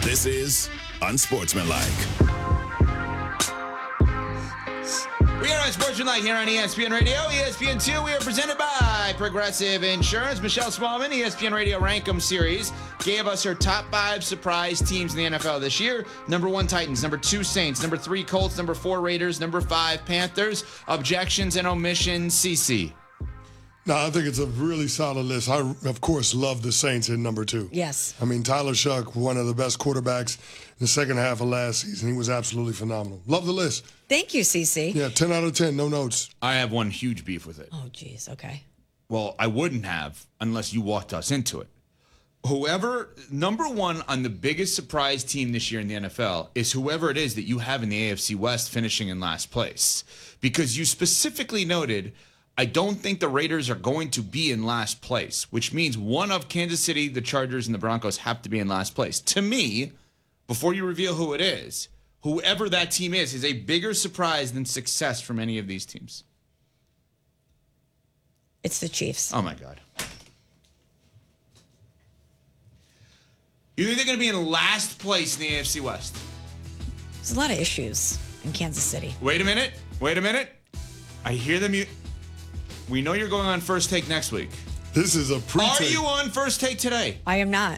This is Unsportsmanlike. We are Unsportsmanlike here on ESPN Radio, ESPN2. We are presented by Progressive Insurance. Michelle Smallman, ESPN Radio Rankem Series, gave us her top 5 surprise teams in the NFL this year. Number 1, Titans. Number 2, Saints. Number 3, Colts. Number 4, Raiders. Number 5, Panthers. Objections and omissions, CC. No, I think it's a really solid list. I, of course, love the Saints in number 2. Yes. I mean, Tyler Shuck, one of the best quarterbacks in the second half of last season. He was absolutely phenomenal. Love the list. Thank you, CC. Yeah, 10 out of 10, no notes. I have one huge beef with it. Oh, geez. Okay. Well, I wouldn't have unless you walked us into it. Whoever, number 1 on the biggest surprise team this year in the NFL is whoever it is that you have in the AFC West finishing in last place. Because you specifically noted, I don't think the Raiders are going to be in last place, which means one of Kansas City, the Chargers, and the Broncos have to be in last place. To me, before you reveal who it is, whoever that team is a bigger surprise than success from any of these teams. It's the Chiefs. Oh, my God. You think they're going to be in last place in the AFC West? There's a lot of issues in Kansas City. Wait a minute. I hear them. We know you're going on First Take next week. This is a pre-take. Are you on First Take today? I am not.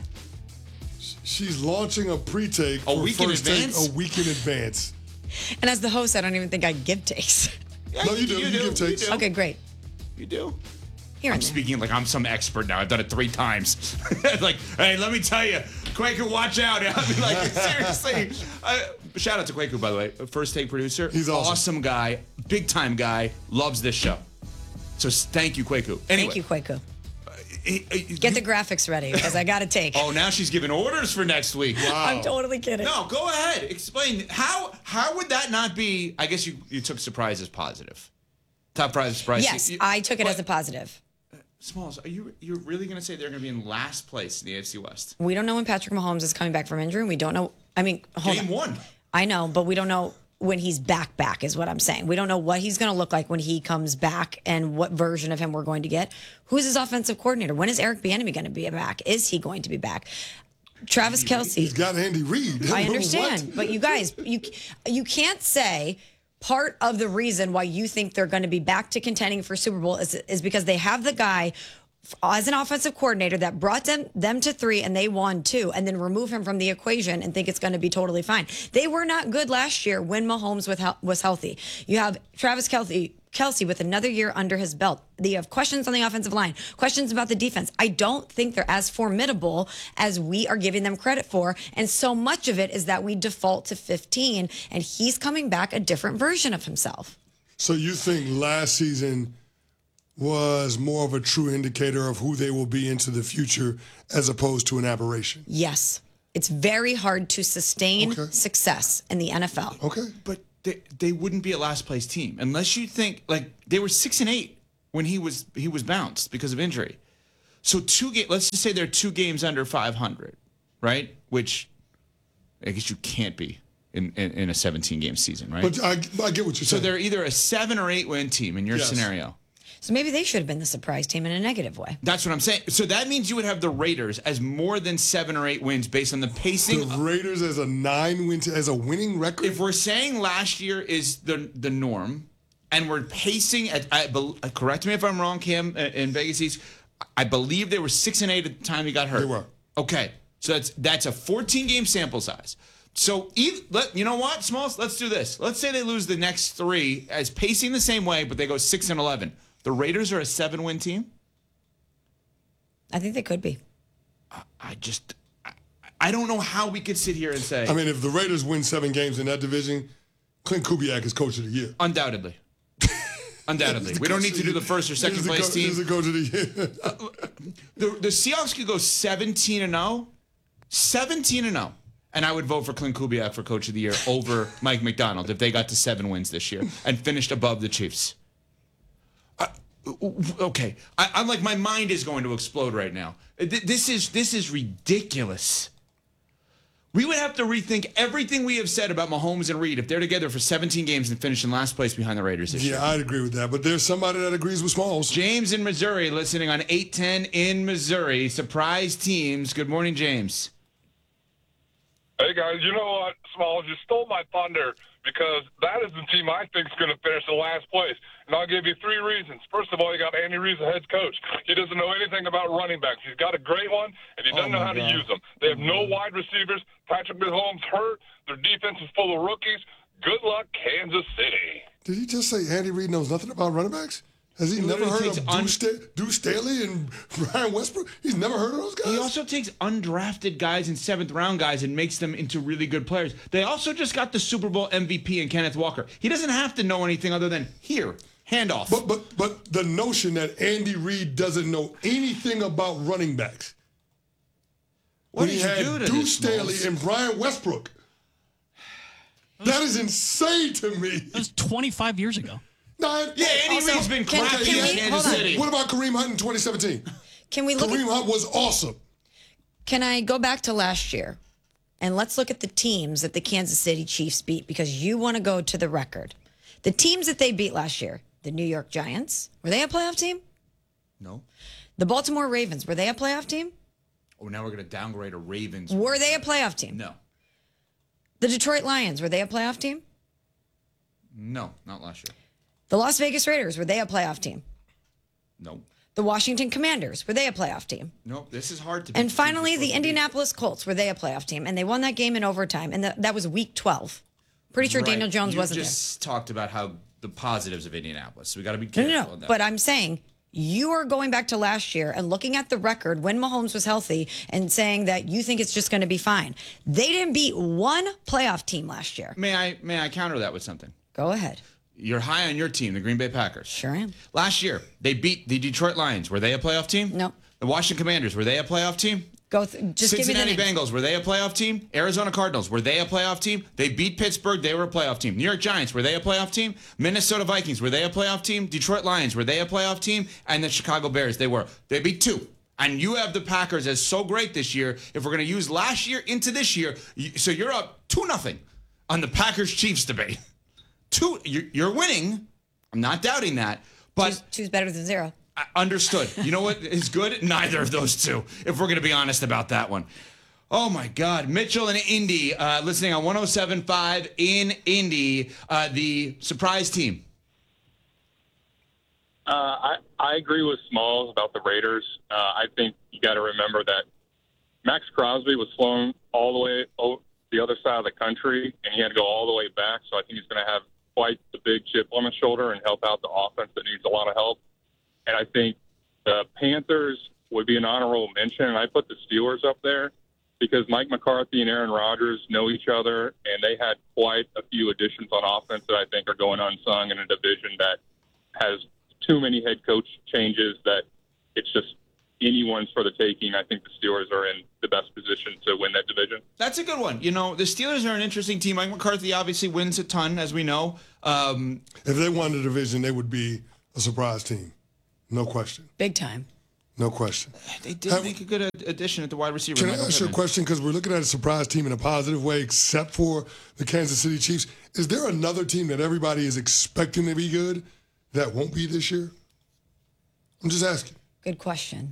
She's launching a pre-take A week in First Take advance? a week in advance. And as the host, I don't even think I give takes. Yeah, No, you do. You give takes. You do. Okay, great. You do. Here I'm and there. speaking like I'm some expert now. I've done it 3 times. Like, hey, let me tell you, Quaker, watch out. I mean, like, seriously. Shout out to Quaker, by the way, First Take producer. He's awesome. Guy, big time guy, loves this show. So thank you, Quaker. Anyway, Thank you, Kwaku. Get the graphics ready because I got to take. Oh, now she's giving orders for next week. Wow. I'm totally kidding. No, go ahead. Explain. How would that not be? I guess you took surprise as positive. Top prize surprise. Yes, I took it as a positive. Smalls, you're really going to say they're going to be in last place in the AFC West? We don't know when Patrick Mahomes is coming back from injury. We don't know. I mean, hold Game on. 1. I know, but we don't know when he's back is what I'm saying. We don't know what he's going to look like when he comes back and what version of him we're going to get. Who's his offensive coordinator? When is Eric Bieniemy going to be back? Is he going to be back? Travis Kelce. He's got Andy Reid. I understand, What? but you guys, you can't say part of the reason why you think they're going to be back to contending for Super Bowl is because they have the guy as an offensive coordinator that brought them to 3 and they won 2, and then remove him from the equation and think it's going to be totally fine. They were not good last year when Mahomes was healthy. You have Travis Kelce with another year under his belt. You have questions on the offensive line, questions about the defense. I don't think they're as formidable as we are giving them credit for. And so much of it is that we default to 15, and he's coming back a different version of himself. So you think last season was more of a true indicator of who they will be into the future as opposed to an aberration? Yes. It's very hard to sustain success in the NFL. Okay. But they wouldn't be a last place team unless you think like they were 6-8 when he was bounced because of injury. So let's just say they're 2 games under 500, right? Which I guess you can't be in a 17-game season, right? But I get what you're saying. So they're either a 7 or 8 win team in your scenario. So maybe they should have been the surprise team in a negative way. That's what I'm saying. So that means you would have the Raiders as more than 7 or 8 wins based on the pacing. The Raiders as a 9-win as a winning record. If we're saying last year is the norm, and we're pacing at, correct me if I'm wrong, Cam, in Vegas East, I believe they were 6-8 at the time he got hurt. They were. Okay, so that's a 14-game sample size. So you know what, Smalls? Let's do this. Let's say they lose the next 3 as pacing the same way, but they go 6-11. The Raiders are a 7-win team? I think they could be. I don't know how we could sit here and say. I mean, if the Raiders win 7 games in that division, Clint Kubiak is coach of the year. Undoubtedly. Undoubtedly. We don't need to do the first or second place team. He's the coach of the year. The Seahawks could go 17-0. 17-0. And I would vote for Clint Kubiak for coach of the year over Mike McDonald if they got to 7 wins this year and finished above the Chiefs. Okay, I'm like, my mind is going to explode right now. This is ridiculous. We would have to rethink everything we have said about Mahomes and Reed if they're together for 17 games and finish in last place behind the Raiders this year. Yeah, I'd agree with that. But there's somebody that agrees with Smalls. James in Missouri, listening on 810 in Missouri. Surprise teams. Good morning, James. Hey, guys, you know what, Smalls? You stole my thunder because that is the team I think is going to finish in last place. And I'll give you 3 reasons. First of all, you got Andy Reid, the head coach. He doesn't know anything about running backs. He's got a great one, and he doesn't know how to use them. They have no wide receivers. Patrick Mahomes hurt. Their defense is full of rookies. Good luck, Kansas City. Did he just say Andy Reid knows nothing about running backs? Has he never heard of Deuce Staley and Brian Westbrook? He's never heard of those guys? He also takes undrafted guys and 7th-round guys and makes them into really good players. They also just got the Super Bowl MVP in Kenneth Walker. He doesn't have to know anything other than, here, handoff. But the notion that Andy Reid doesn't know anything about running backs. What when he had Deuce Staley and Brian Westbrook. That is insane to me. That was 25 years ago. No, yeah, Andy Reid's been crappy in Kansas City. What about Kareem Hunt in 2017? Can we look Kareem Hunt was awesome. Can I go back to last year? And let's look at the teams that the Kansas City Chiefs beat, because you want to go to the record. The teams that they beat last year, the New York Giants, were they a playoff team? No. The Baltimore Ravens, were they a playoff team? Oh, now we're going to downgrade a Ravens. Were they a playoff team? No. The Detroit Lions, were they a playoff team? No, not last year. The Las Vegas Raiders, were they a playoff team? No. The Washington Commanders, were they a playoff team? No, this is hard to be. And finally, the Indianapolis Colts, were they a playoff team? And they won that game in overtime, and that was week 12. Pretty sure Daniel Jones wasn't there. You just talked about how the positives of Indianapolis, so we got to be careful on that. But I'm saying you are going back to last year and looking at the record when Mahomes was healthy and saying that you think it's just going to be fine. They didn't beat one playoff team last year. May I counter that with something? Go ahead. You're high on your team, the Green Bay Packers. Sure am. Last year, they beat the Detroit Lions. Were they a playoff team? No. The Washington Commanders, were they a playoff team? Just give me the Cincinnati names. Bengals, were they a playoff team? Arizona Cardinals, were they a playoff team? They beat Pittsburgh, they were a playoff team. New York Giants, were they a playoff team? Minnesota Vikings, were they a playoff team? Detroit Lions, were they a playoff team? And the Chicago Bears, they were. They beat 2. And you have the Packers as so great this year. If we're going to use last year into this year, so you're up 2-0 on the Packers-Chiefs debate. 2, you're winning. I'm not doubting that. But two's better than 0. Understood. You know what is good? Neither of those two, if we're going to be honest about that one. Oh, my God. Mitchell and Indy, listening on 107.5 in Indy, the surprise team. I agree with Smalls about the Raiders. I think you got to remember that Max Crosby was flown all the way over the other side of the country, and he had to go all the way back. So I think he's going to have quite the big chip on his shoulder and help out the offense that needs a lot of help. And I think the Panthers would be an honorable mention, and I put the Steelers up there because Mike McCarthy and Aaron Rodgers know each other, and they had quite a few additions on offense that I think are going unsung in a division that has too many head coach changes that it's just anyone's for the taking. I think the Steelers are in the best position to win that division. That's a good one. You know, the Steelers are an interesting team. Mike McCarthy obviously wins a ton, as we know. If they won the division, they would be a surprise team. No question. Big time. No question. They did make a good addition at the wide receiver. Can I ask you a question? Because we're looking at a surprise team in a positive way, except for the Kansas City Chiefs. Is there another team that everybody is expecting to be good that won't be this year? I'm just asking. Good question.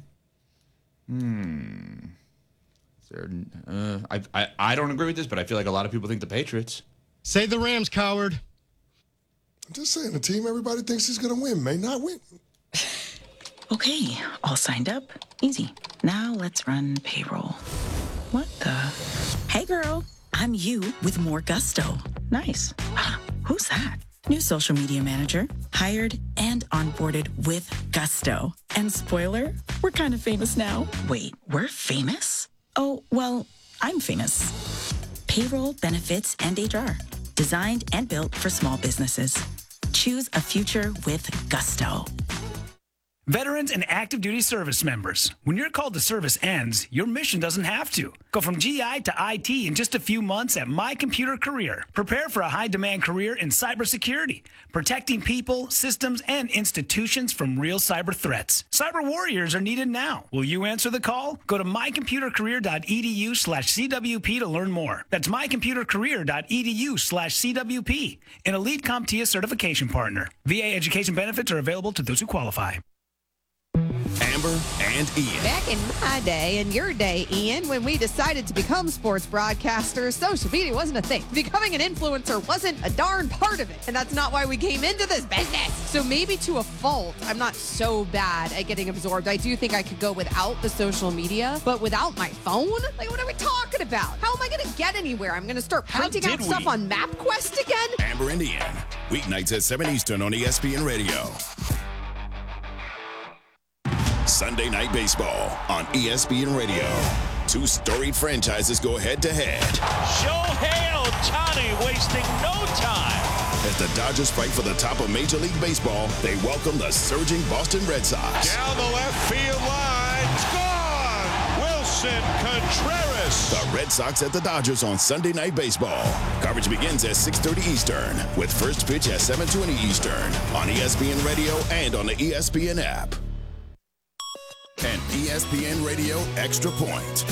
I don't agree with this, but I feel like a lot of people think the Patriots. Say the Rams, coward. I'm just saying, the team everybody thinks is going to win may not win. Okay, all signed up. Easy. Now let's run payroll. What the? Hey, girl. I'm you with more gusto. Nice. Who's that? New social media manager. Hired and onboarded with gusto. And spoiler, we're kind of famous now. Wait, we're famous? Oh, well, I'm famous. Payroll, benefits, and HR. Designed and built for small businesses. Choose a future with gusto. Veterans and active duty service members, when your call to service ends, your mission doesn't have to. Go from GI to IT in just a few months at My Computer Career. Prepare for a high-demand career in cybersecurity, protecting people, systems, and institutions from real cyber threats. Cyber warriors are needed now. Will you answer the call? Go to mycomputercareer.edu/CWP to learn more. That's mycomputercareer.edu/CWP, an Elite CompTIA certification partner. VA education benefits are available to those who qualify. And Amber and Ian. Back in my day and your day, Ian, when we decided to become sports broadcasters, social media wasn't a thing. Becoming an influencer wasn't a darn part of it. And that's not why we came into this business. So maybe to a fault, I'm not so bad at getting absorbed. I do think I could go without the social media, but without my phone? Like, what are we talking about? How am I going to get anywhere? I'm going to start printing out stuff on MapQuest again? Amber and Ian. Weeknights at 7 Eastern on ESPN Radio. Sunday Night Baseball on ESPN Radio. Two storied franchises go head-to-head. Shohei Ohtani wasting no time. As the Dodgers fight for the top of Major League Baseball, they welcome the surging Boston Red Sox. Down the left field line. Gone! Wilson Contreras. The Red Sox at the Dodgers on Sunday Night Baseball. Coverage begins at 6:30 Eastern, with first pitch at 7:20 Eastern on ESPN Radio and on the ESPN app. And ESPN Radio Extra Point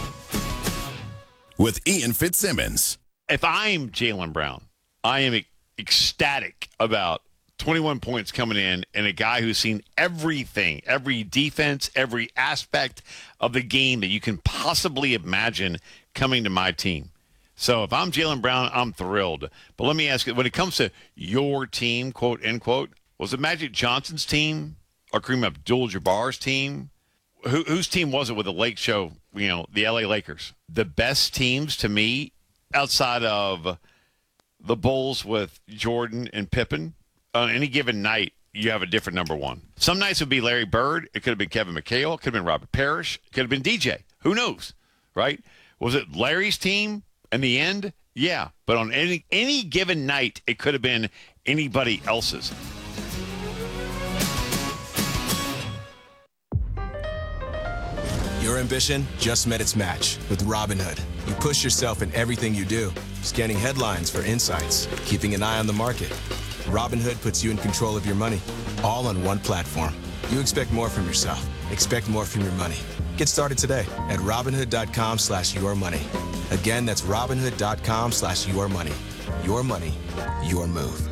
with Ian Fitzsimmons. If I'm Jaylen Brown, I am ecstatic about 21 points coming in and a guy who's seen everything, every defense, every aspect of the game that you can possibly imagine coming to my team. So if I'm Jaylen Brown, I'm thrilled. But let me ask you, when it comes to your team, quote, end quote, was it Magic Johnson's team or Kareem Abdul-Jabbar's team? Whose team was it with the Lake Show, the LA Lakers? The best teams to me, outside of the Bulls with Jordan and Pippen, on any given night, you have a different number one. Some nights would be Larry Bird. It could have been Kevin McHale. It could have been Robert Parrish. It could have been DJ. Who knows, right? Was it Larry's team in the end? Yeah. But on any given night, it could have been anybody else's. Your ambition just met its match with Robinhood. You push yourself in everything you do, scanning headlines for insights, keeping an eye on the market. Robinhood puts you in control of your money, all on one platform. You expect more from yourself. Expect more from your money. Get started today at Robinhood.com/yourmoney. Again, that's Robinhood.com/yourmoney. Your money, your move.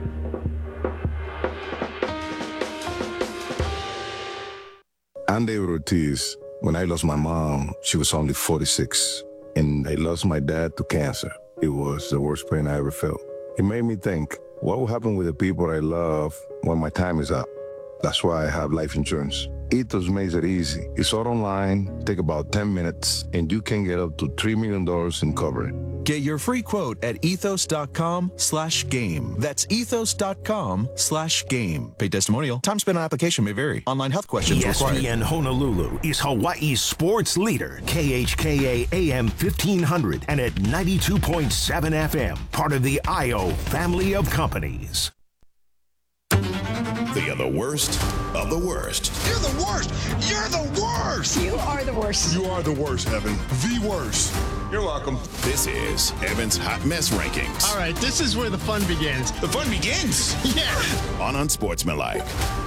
I'm David Ortiz. When I lost my mom, she was only 46, and I lost my dad to cancer. It was the worst pain I ever felt. It made me think, what will happen with the people I love when my time is up? That's why I have life insurance. Ethos makes it easy. It's all online, take about 10 minutes, and you can get up to $3 million in coverage. Get your free quote at ethos.com/game. That's ethos.com/game. Paid testimonial. Time spent on application may vary. Online health questions required. ESPN Honolulu is Hawaii's sports leader. KHKA AM 1500 and at 92.7 FM. Part of the IO family of companies. They are the worst of the worst. You're the worst. You're the worst. You are the worst. You are the worst, Evan. The worst. You're welcome. This is Evan's Hot Mess Rankings. All right, this is where the fun begins. The fun begins? Yeah. On Unsportsmanlike.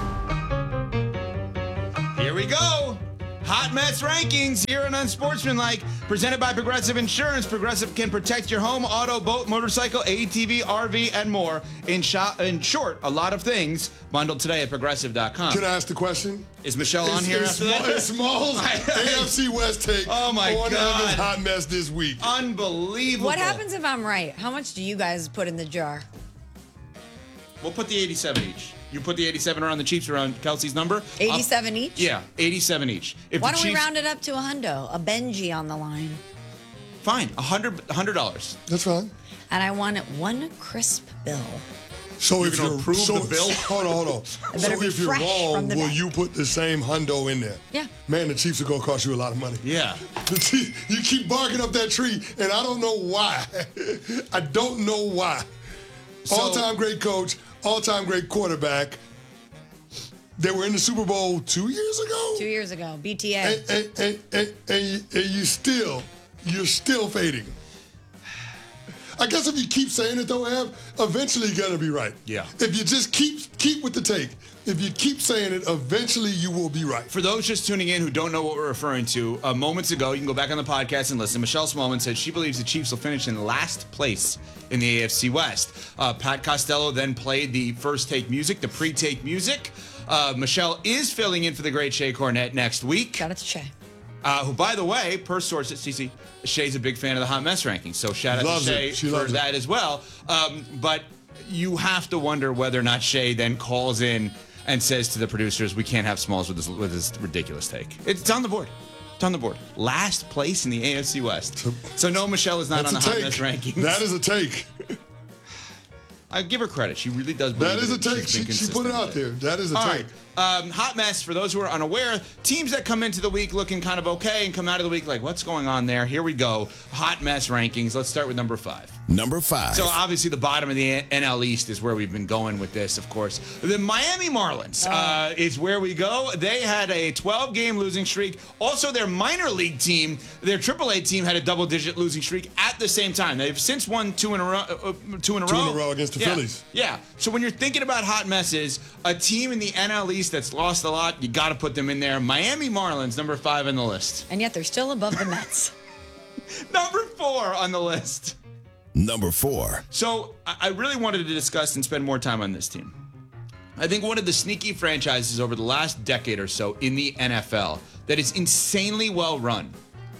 Here we go. Hot Mess Rankings here on Unsportsmanlike, presented by Progressive Insurance. Progressive can protect your home, auto, boat, motorcycle, ATV, RV, and more. In short, a lot of things bundled today at Progressive.com. Can I ask the question? Is Michelle on here after that? It's Small's AFC West take on Evan's Hot Mess this week. Unbelievable. What happens if I'm right? How much do you guys put in the jar? We'll put the 87 each. You put the 87 around the Chiefs, around Kelsey's number. 87 each? Yeah, 87 each. If Why the don't we Chiefs, round it up to a hundo? A Benji on the line. Fine, $100. That's fine. And I want one crisp bill. So if gonna approve the bill? Hold on. It better So be if you're fresh wrong, from the will bag. you put the same hundo in there? Yeah. Man, the Chiefs are going to cost you a lot of money. Yeah. You keep barking up that tree, and I don't know why. I don't know why. All-time great coach, all-time great quarterback. They were in the Super Bowl 2 years ago? 2 years ago, BTA. And you're still fading. I guess if you keep saying it though, Ev, eventually you're gonna be right. Yeah. If you just keep with the take, if you keep saying it, eventually you will be right. For those just tuning in who don't know what we're referring to, moments ago, you can go back on the podcast and listen. Michelle Smallman said she believes the Chiefs will finish in last place in the AFC West. Pat Costello then played the first take music, the pre-take music. Michelle is filling in for the great Shay Cornett next week. Shout out to Shay. Who, by the way, per sources, CC, Shay's a big fan of the Hot Mess rankings. So shout out to Shay for that as well. But you have to wonder whether or not Shay then calls in and says to the producers, we can't have Smalls with this ridiculous take. It's on the board. It's on the board. Last place in the AFC West. So no, Michelle is not on the Hot Mess rankings. That is a take. I give her credit. She really does believe that is a take. She put it out there. That is a take. Right. Hot Mess, for those who are unaware, teams that come into the week looking kind of okay and come out of the week like, what's going on there? Here we go. Hot Mess rankings. Let's start with number 5. Number 5. So obviously the bottom of the NL East is where we've been going with this, of course. The Miami Marlins is where we go. They had a 12-game losing streak. Also, their minor league team, their AAA team, had a double-digit losing streak at the same time. They've since won 2 in a row. 2 in a row against the Phillies. Yeah. So when you're thinking about hot messes, a team in the NL East that's lost a lot, you got to put them in there. Miami Marlins, number 5 on the list. And yet they're still above the Mets. Number 4 on the list. Number 4. So I really wanted to discuss and spend more time on this team. I think one of the sneaky franchises over the last decade or so in the NFL that is insanely well run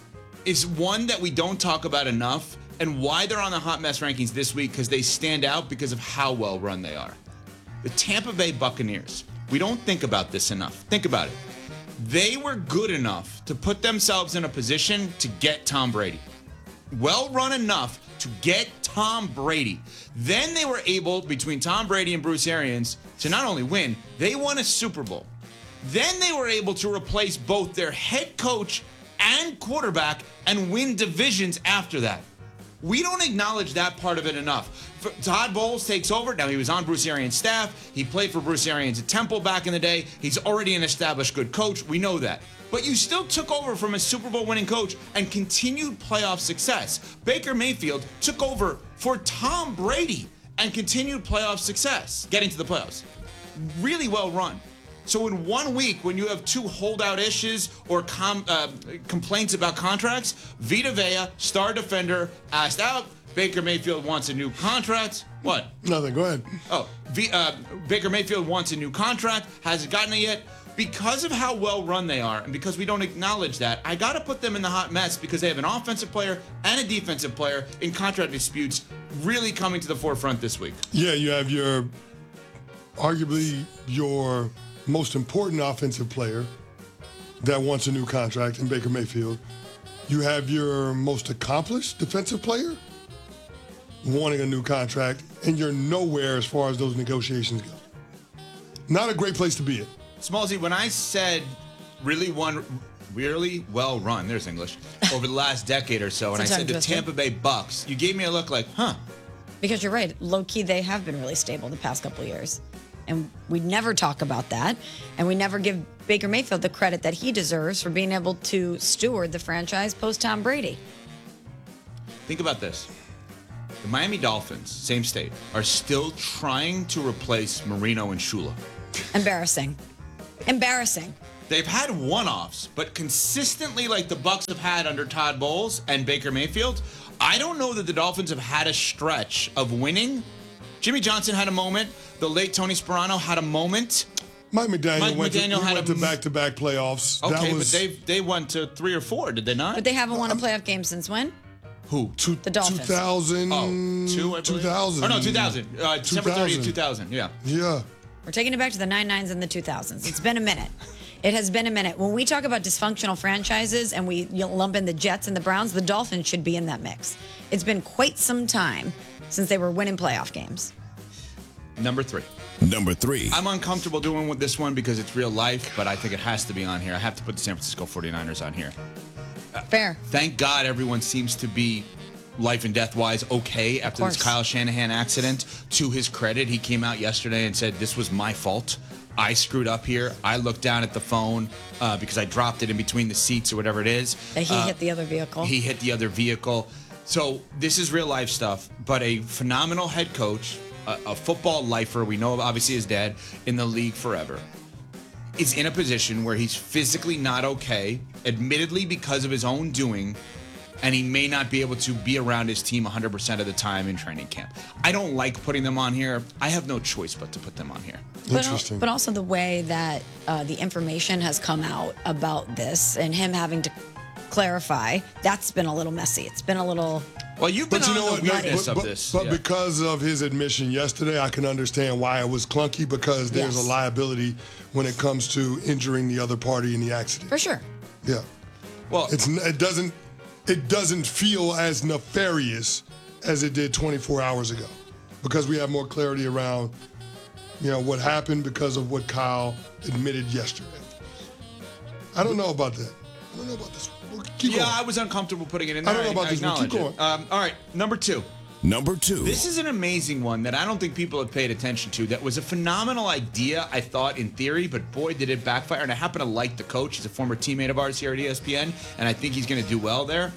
is one that we don't talk about enough, and why they're on the Hot Mess rankings this week, because they stand out because of how well run they are. The Tampa Bay Buccaneers. We don't think about this enough. Think about it. They were good enough to put themselves in a position to get Tom Brady. Well run enough to get Tom Brady. Then they were able, between Tom Brady and Bruce Arians, to not only win, they won a Super Bowl. Then they were able to replace both their head coach and quarterback and win divisions after that. We don't acknowledge that part of it enough. Todd Bowles takes over. Now, he was on Bruce Arians' staff. He played for Bruce Arians at Temple back in the day. He's already an established good coach. We know that. But you still took over from a Super Bowl winning coach and continued playoff success. Baker Mayfield took over for Tom Brady and continued playoff success, getting to the playoffs. Really well run. So in 1 week, when you have 2 holdout issues or complaints about contracts, Vita Vea, star defender, asked out. Baker Mayfield wants a new contract. What? Nothing. Go ahead. Oh, Baker Mayfield wants a new contract. Hasn't gotten it yet. Because of how well run they are, and because we don't acknowledge that, I got to put them in the hot mess because they have an offensive player and a defensive player in contract disputes really coming to the forefront this week. Yeah, you have arguably your most important offensive player that wants a new contract in Baker Mayfield. You have your most accomplished defensive player wanting a new contract, and you're nowhere as far as those negotiations go. Not a great place to be in. Smallsy, when I said really well run, there's English, over the last decade or so, and I said the Tampa Bay Bucks, you gave me a look like, huh? Because you're right. Low-key, they have been really stable the past couple of years. And we never talk about that. And we never give Baker Mayfield the credit that he deserves for being able to steward the franchise post-Tom Brady. Think about this. The Miami Dolphins, same state, are still trying to replace Marino and Shula. Embarrassing. They've had one-offs, but consistently like the Bucs have had under Todd Bowles and Baker Mayfield, I don't know that the Dolphins have had a stretch of winning. Jimmy Johnson had a moment. The late Tony Sperano had a moment. Mike McDaniel went to back-to-back playoffs. Okay, but they went to 3 or 4, did they not? But they haven't won a playoff game since when? Who? The Dolphins. 2000. Oh, 2, I believe. 2000. Oh, no, 2000. December 30th, 2000, yeah. Yeah. We're taking it back to the 99s and the 2000s. It's been a minute. It has been a minute. When we talk about dysfunctional franchises and we lump in the Jets and the Browns, the Dolphins should be in that mix. It's been quite some time since they were winning playoff games. Number 3. I'm uncomfortable doing with this one because it's real life, but I think it has to be on here. I have to put the San Francisco 49ers on here. Fair. Thank God everyone seems to be life and death wise okay after this Kyle Shanahan accident. To his credit, he came out yesterday and said, this was my fault. I screwed up here. I looked down at the phone because I dropped it in between the seats or whatever it is. He hit the other vehicle. He hit the other vehicle. So this is real life stuff, but a phenomenal head coach, a football lifer, we know obviously his dad, in the league forever, is in a position where he's physically not okay, admittedly because of his own doing, and he may not be able to be around his team 100% of the time in training camp. I don't like putting them on here. I have no choice but to put them on here. Interesting. But also the way that the information has come out about this and him having to clarify, that's been a little messy. It's been a little... Well, you've been on the weirdness of this. But Yeah. because of his admission yesterday, I can understand why it was clunky, because there's a liability when it comes to injuring the other party in the accident. For sure. Yeah. Well, it doesn't feel as nefarious as it did 24 hours ago, because we have more clarity around, what happened because of what Kyle admitted yesterday. I don't know about that. I don't know about this. Keep going. I was uncomfortable putting it in there. I don't know about this one. Keep acknowledge going. it. All right, number 2. Number 2. This is an amazing one that I don't think people have paid attention to. That was a phenomenal idea, I thought, in theory, but boy, did it backfire. And I happen to like the coach. He's a former teammate of ours here at ESPN, and I think he's going to do well there.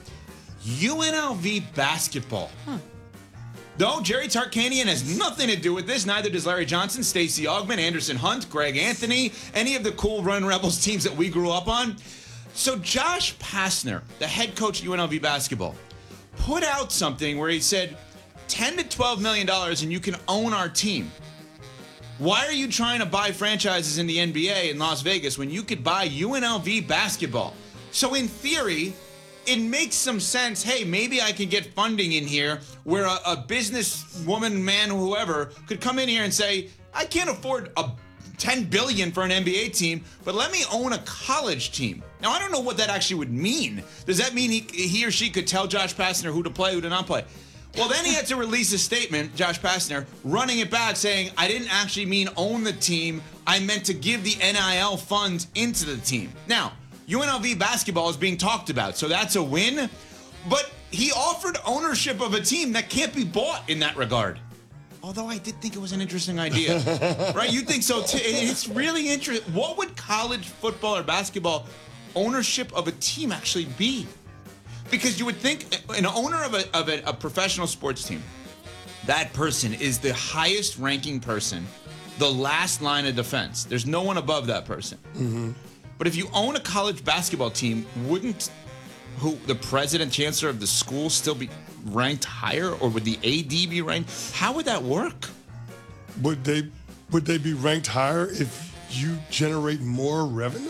UNLV basketball. No, Jerry Tarkanian has nothing to do with this. Neither does Larry Johnson, Stacey Augmon, Anderson Hunt, Greg Anthony, any of the cool Run Rebels teams that we grew up on. So Josh Pastner, the head coach of UNLV basketball, put out something where he said, $10 to $12 million and you can own our team. Why are you trying to buy franchises in the NBA in Las Vegas when you could buy UNLV basketball? So in theory, it makes some sense. Hey, maybe I can get funding in here where a business woman, man, whoever could come in here and say, I can't afford a $10 billion for an NBA team, but let me own a college team. Now, I don't know what that actually would mean. Does that mean he or she could tell Josh Pastner who to play, who to not play? Well, then he had to release a statement, Josh Pastner, running it back, saying, I didn't actually mean own the team. I meant to give the NIL funds into the team. Now, UNLV basketball is being talked about, so that's a win. But he offered ownership of a team that can't be bought in that regard. Although I did think it was an interesting idea. Right? You think so too? It's really interesting. What would college football or basketball ownership of a team actually be? Because you would think an owner of a professional sports team, that person is the highest ranking person, the last line of defense. There's no one above that person. Mm-hmm. But if you own a college basketball team, wouldn't the president, chancellor of the school still be ranked higher, or would the AD be ranked? How would that work? Would they be ranked higher if you generate more revenue?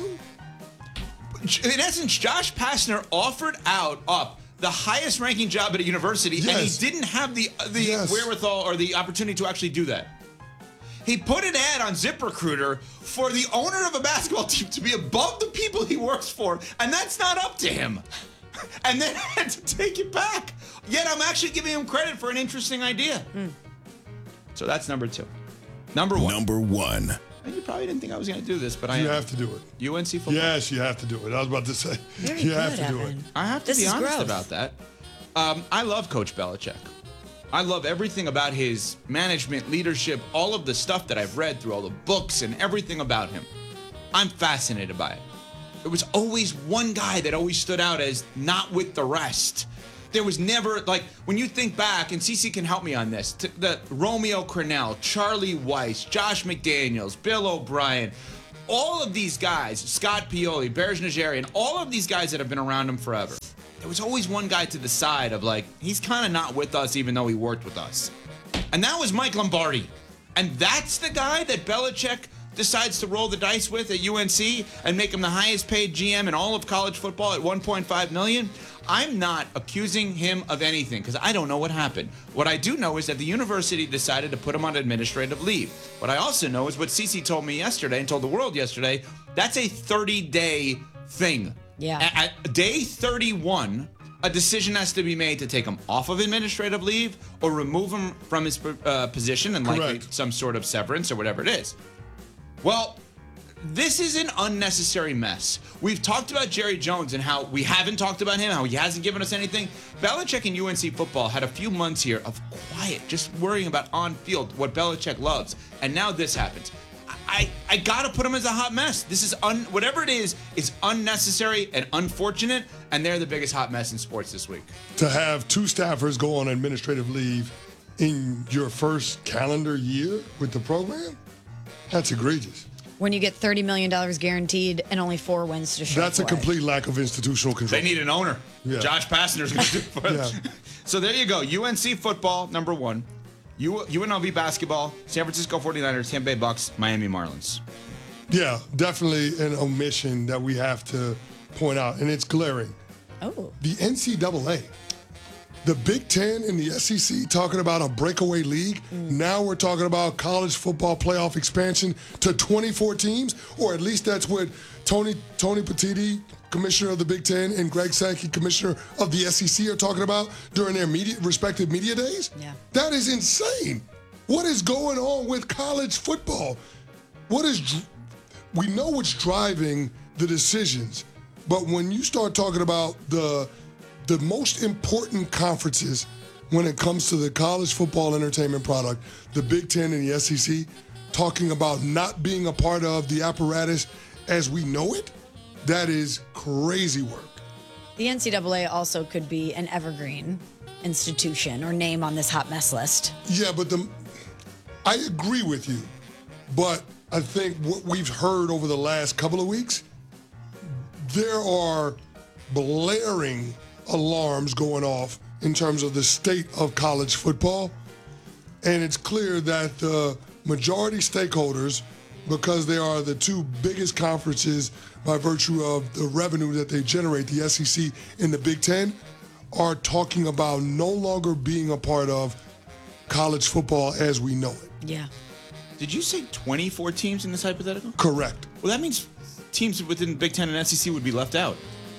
In essence, Josh Pastner offered up the highest ranking job at a university, and he didn't have the wherewithal or the opportunity to actually do that. He put an ad on ZipRecruiter for the owner of a basketball team to be above the people he works for, and that's not up to him. And then had to take it back. Yet I'm actually giving him credit for an interesting idea. So that's number 2. Number 1. Number 1. And you probably didn't think I was going to do this, but You have to do it. UNC football. Yes, you have to do it. I was about to say. Very you good, have to do it. Evan. I have to This be is honest growth. about that. I love Coach Belichick. I love everything about his management, leadership, all of the stuff that I've read through all the books and everything about him. I'm fascinated by it. There was always one guy that always stood out as not with the rest. There was never, like, when you think back, and Cece can help me on this, the Romeo Crennel, Charlie Weiss, Josh McDaniels, Bill O'Brien, all of these guys, Scott Pioli, Bears Najarian, all of these guys that have been around him forever. There was always one guy to the side of, like, he's kind of not with us even though he worked with us. And that was Mike Lombardi. And that's the guy that Belichick decides to roll the dice with at UNC and make him the highest paid GM in all of college football at $1.5 million. I'm not accusing him of anything because I don't know what happened. What I do know is that the university decided to put him on administrative leave. What I also know is what Cece told me yesterday and told the world yesterday, that's a 30-day thing. Yeah. At day 31, a decision has to be made to take him off of administrative leave or remove him from his position and likely some sort of severance or whatever it is. Well, this is an unnecessary mess. We've talked about Jerry Jones and how we haven't talked about him, how he hasn't given us anything. Belichick and UNC football had a few months here of quiet, just worrying about on-field, what Belichick loves. And now this happens. I got to put him as a hot mess. This is, whatever it is unnecessary and unfortunate, and they're the biggest hot mess in sports this week. To have 2 staffers go on administrative leave in your first calendar year with the program, that's egregious. when you get $30 million guaranteed and only 4 wins to show That's a for it. complete lack of institutional control. They need an owner. Yeah. Josh Pastner's going to do it for them. So there you go. UNC football, number 1. UNLV basketball, San Francisco 49ers, Tampa Bay Bucks, Miami Marlins. Yeah, definitely an omission that we have to point out, and it's glaring. Oh. The NCAA, the Big Ten and the SEC talking about a breakaway league. Now we're talking about college football playoff expansion to 24 teams, or at least that's what Tony Petitti, commissioner of the Big Ten, and Greg Sankey, commissioner of the SEC, are talking about during their respective media days. Yeah. That is insane. What is going on with college football? We know what's driving the decisions, but when you start talking about the most important conferences when it comes to the college football entertainment product, the Big Ten and the SEC, talking about not being a part of the apparatus as we know it, that is crazy work. The NCAA also could be an evergreen institution or name on this hot mess list. Yeah, but I agree with you, but I think what we've heard over the last couple of weeks, there are blaring alarms going off in terms of the state of college football. And it's clear that the majority stakeholders, because they are the 2 biggest conferences by virtue of the revenue that they generate, the SEC and the Big Ten, are talking about no longer being a part of college football as we know it. Yeah. Did you say 24 teams in this hypothetical? Correct. Well, that means teams within Big Ten and SEC would be left out.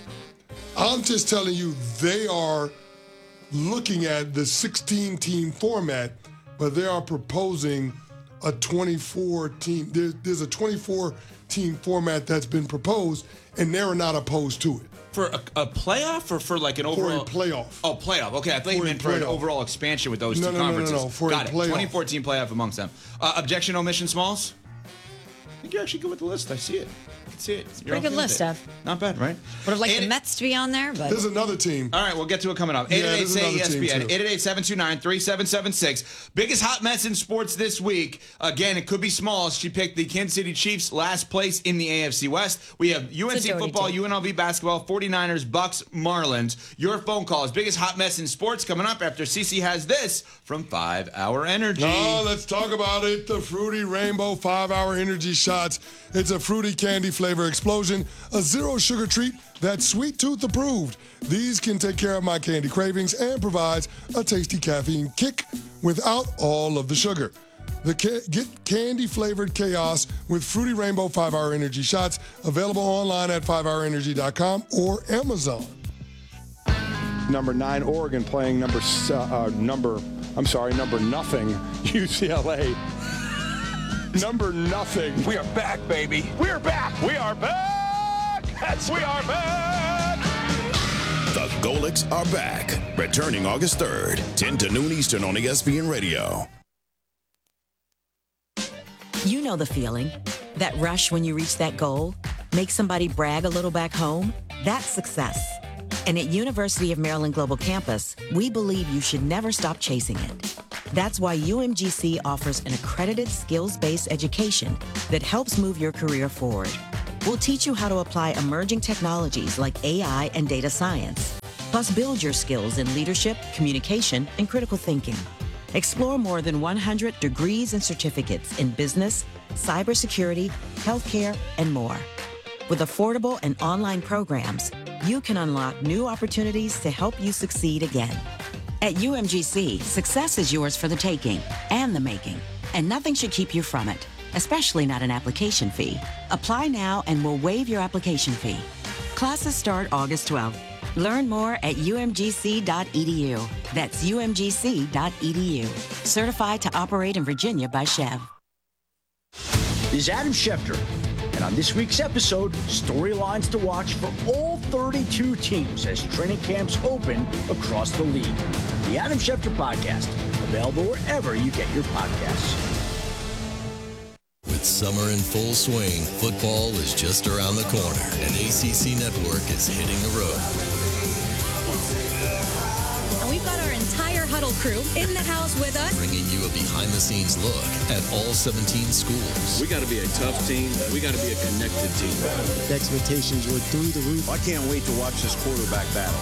I'm just telling you, they are looking at the 16-team format, but they are proposing a 24-team. There's a 24-team format that's been proposed, and they're not opposed to it. For a playoff or for like an overall? For a playoff. Oh, playoff. Okay, I thought you meant for an overall expansion with those two conferences. No. For Got a it. playoff. 2014 playoff amongst them. Objection, omission, Smalls? I think you're actually good with the list. I see it. I can see it. Pretty good list, Steph. Not bad, right? Would have liked the Mets to be on there, but There's another team. All right, we'll get to it coming up. 888-SAY-ESPN, 888-729-3776. Biggest hot mess in sports this week. Again, it could be Smalls. She picked the Kansas City Chiefs last place in the AFC West. We have UNC football, UNLV basketball, 49ers, Bucks, Marlins. Your phone calls. Biggest hot mess in sports coming up after Cece has this from 5 Hour Energy. Oh, let's talk about it. The Fruity Rainbow 5 Hour Energy Shots. It's a fruity candy flavor explosion, a zero sugar treat that's sweet tooth approved. These can take care of my candy cravings and provides a tasty caffeine kick without all of the sugar. Get candy-flavored chaos with Fruity Rainbow 5 Hour Energy Shots, available online at 5hourenergy.com or Amazon. Number 9, Oregon playing number nothing, UCLA. Number nothing. We are back, baby. We are back. We are back. We are back. The Golics are back. Returning August 3rd, 10 to noon Eastern on ESPN Radio. You know the feeling. That rush when you reach that goal. Make somebody brag a little back home. That's success. And at University of Maryland Global Campus, we believe you should never stop chasing it. That's why UMGC offers an accredited skills-based education that helps move your career forward. We'll teach you how to apply emerging technologies like AI and data science, plus build your skills in leadership, communication, and critical thinking. Explore more than 100 degrees and certificates in business, cybersecurity, healthcare, and more. With affordable and online programs, you can unlock new opportunities to help you succeed again. At UMGC, success is yours for the taking and the making, and nothing should keep you from it, especially not an application fee. Apply now and we'll waive your application fee. Classes start August 12th. Learn more at umgc.edu. That's umgc.edu. Certified to operate in Virginia by Chev. This is Adam Schefter, and on this week's episode, storylines to watch for all 32 teams as training camps open across the league. The Adam Schefter Podcast, available wherever you get your podcasts. With summer in full swing, football is just around the corner, and ACC Network is hitting the road. And we've got our entire Huddle crew in the house with us, bringing you a behind-the-scenes look at all 17 schools. We got to be a tough team. We got to be a connected team. The expectations were through the roof. I can't wait to watch this quarterback battle.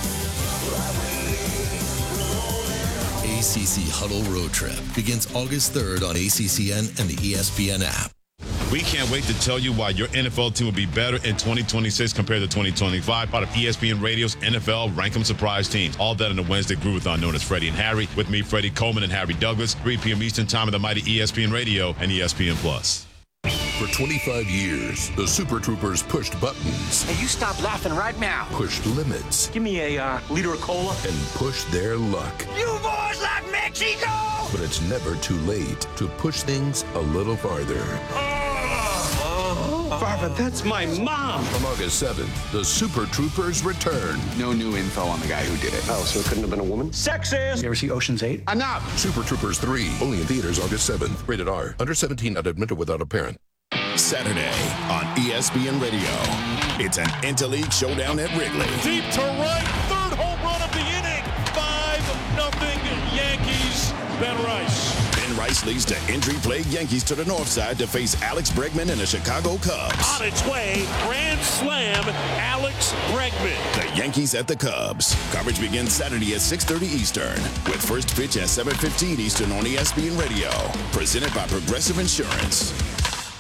ACC Huddle Road Trip begins August 3rd on ACCN and the ESPN app. We can't wait to tell you why your NFL team will be better in 2026 compared to 2025. Part of ESPN Radio's NFL Rank 'em Surprise Teams. All that on the Wednesday Groovathon known as Freddie and Harry. With me, Freddie Coleman and Harry Douglas. 3 p.m. Eastern Time on the mighty ESPN Radio and ESPN Plus. For 25 years, the Super Troopers pushed buttons. Hey, you stop laughing right now. Pushed limits. Give me a liter of cola. And pushed their luck. You boys like Mexico! But it's never too late to push things a little farther. Barbara, that's my mom. From August 7th, the Super Troopers return. No new info on the guy who did it. Oh, so it couldn't have been a woman? Sexist! You ever see Ocean's 8? Enough! Super Troopers 3, only in theaters August 7th. Rated R. Under 17, not admitted without a parent. Saturday on ESPN Radio. It's an interleague showdown at Wrigley. Deep to right, third home run of the inning. 5-0 Yankees. Ben Rice. Ben Rice leads the injury-plagued Yankees to the north side to face Alex Bregman and the Chicago Cubs. On its way, grand slam, Alex Bregman. The Yankees at the Cubs. Coverage begins Saturday at 6:30 Eastern with first pitch at 7:15 Eastern on ESPN Radio. Presented by Progressive Insurance.